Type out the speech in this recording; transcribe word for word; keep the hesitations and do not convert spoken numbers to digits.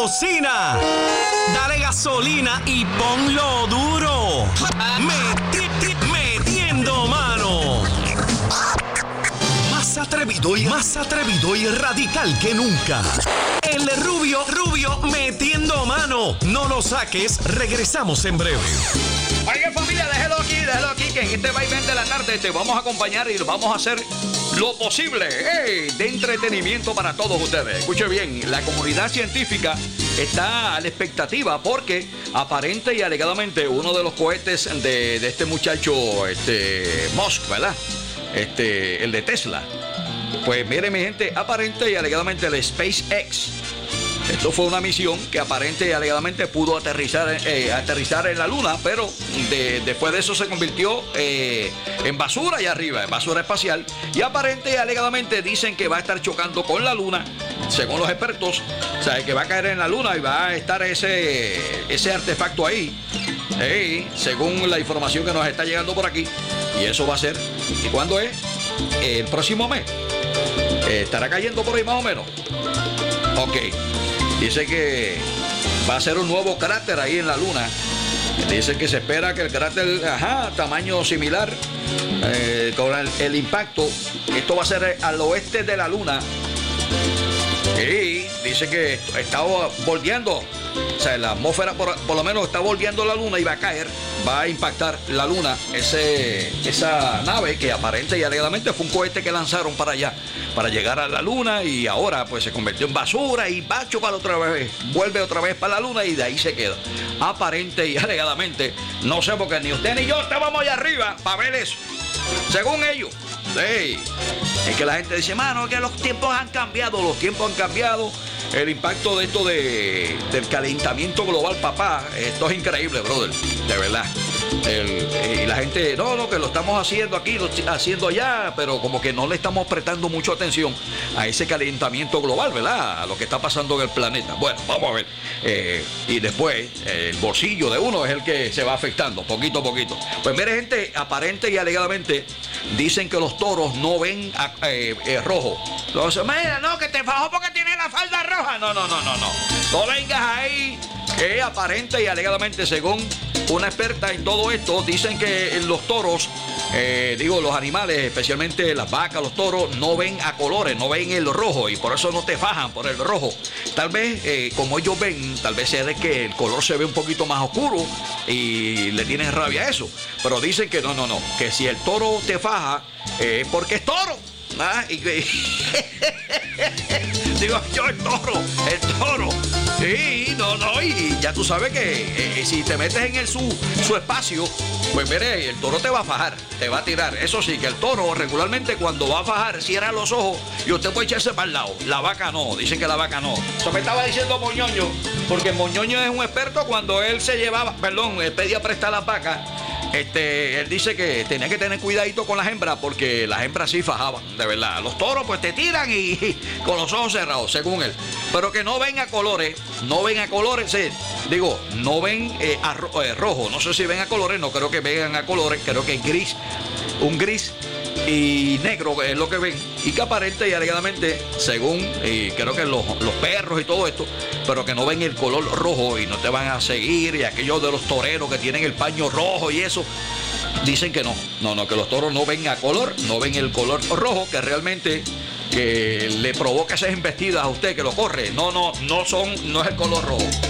bocina, dale gasolina y ponlo duro. Meti- metiendo mano. Más atrevido y más atrevido y radical que nunca. El Rubio, Rubio, metiendo mano. No lo saques, regresamos en breve. Oigan, familia, déjelo aquí, déjelo aquí, que en este vaivén de la tarde te vamos a acompañar y vamos a hacer lo posible ¡eh! de entretenimiento para todos ustedes. Escuche bien, la comunidad científica está a la expectativa porque aparente y alegadamente uno de los cohetes de, de este muchacho, este Musk, ¿verdad? Este, el de Tesla. Pues mire, mi gente, aparente y alegadamente el SpaceX. Esto fue una misión que aparente y alegadamente pudo aterrizar, eh, aterrizar en la Luna, pero de, después de eso se convirtió eh, en basura allá arriba, en basura espacial. Y aparente y alegadamente dicen que va a estar chocando con la Luna, según los expertos. O sea, que va a caer en la Luna y va a estar ese, ese artefacto ahí, eh, según la información que nos está llegando por aquí. Y eso va a ser, ¿y cuándo es? El próximo mes. Eh, ¿Estará cayendo por ahí más o menos? Ok. Dice que va a ser un nuevo cráter ahí en la Luna. Dice que se espera que el cráter, ajá, tamaño similar, eh, con el, el impacto, esto va a ser al oeste de la Luna. Y dice que está volviendo, o sea, la atmósfera por, por lo menos está volviendo la Luna y va a caer, va a impactar la Luna, ese, esa nave que aparente y alegadamente fue un cohete que lanzaron para allá, para llegar a la Luna, y ahora pues se convirtió en basura y va a chocar otra vez, vuelve otra vez para la Luna y de ahí se queda. Aparente y alegadamente, no sé por qué ni usted ni yo estábamos allá arriba para ver eso, según ellos. Sí. Es que la gente dice, mano, que los tiempos han cambiado, los tiempos han cambiado. El impacto de esto de, del calentamiento global, papá, esto es increíble, brother, de verdad. El, y la gente, no, no, que lo estamos haciendo aquí, lo haciendo allá, pero como que no le estamos prestando mucha atención a ese calentamiento global, ¿verdad? A lo que está pasando en el planeta. Bueno, vamos a ver. Eh, y después, eh, el bolsillo de uno es el que se va afectando, poquito a poquito. Pues mire, gente, aparente y alegadamente, dicen que los toros no ven a, eh, eh, rojo. Entonces, mira, no, que te fajó porque tiene la falda roja. No, no, no, no, no. No vengas ahí, que aparente y alegadamente, según una experta en todo esto, dicen que los toros, eh, digo, los animales, especialmente las vacas, los toros, no ven a colores, no ven el rojo y por eso no te fajan por el rojo. Tal vez, eh, como ellos ven, tal vez sea de que el color se ve un poquito más oscuro y le tienen rabia a eso. Pero dicen que no, no, no, que si el toro te faja, es eh, porque es toro. ¿Ah? Y, y, digo yo, el toro, el toro. Sí, no, no, y ya tú sabes que eh, si te metes en el, su, su espacio, pues mire, el toro te va a fajar, te va a tirar. Eso sí, que el toro regularmente cuando va a fajar cierra los ojos y usted puede echarse para el lado. La vaca no, dicen que la vaca no. Eso me estaba diciendo Moñoño, porque Moñoño es un experto cuando él se llevaba, perdón, él pedía prestar las vacas. Este, él dice que tenía que tener cuidadito con las hembras porque las hembras sí fajaban, de verdad. Los toros pues te tiran y, y con los ojos cerrados, según él. Pero que no ven a colores, no ven a colores, sí, digo, no ven eh, a ro eh, rojo. No sé si ven a colores, no creo que vengan a colores, creo que es gris, un gris y negro es lo que ven. Y que aparente y alegadamente, según, y creo que los, los perros y todo esto, pero que no ven el color rojo y no te van a seguir, y aquellos de los toreros que tienen el paño rojo y eso, dicen que no, no, no, que los toros no ven a color, no ven el color rojo, que realmente que le provoca esas embestidas a usted que lo corre, no, no, no son, no es el color rojo.